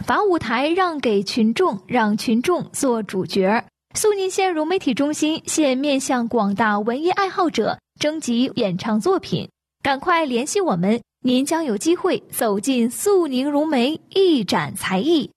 把舞台让给群众，让群众做主角。肃宁县融媒体中心现面向广大文艺爱好者征集演唱作品，赶快联系我们，您将有机会走进肃宁融媒，一展才艺，